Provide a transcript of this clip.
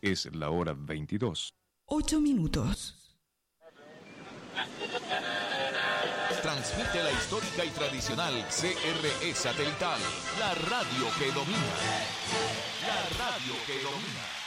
Es la hora 22. 8 minutos. Transmite la histórica y tradicional CRE Satelital, la radio que domina. La radio que domina.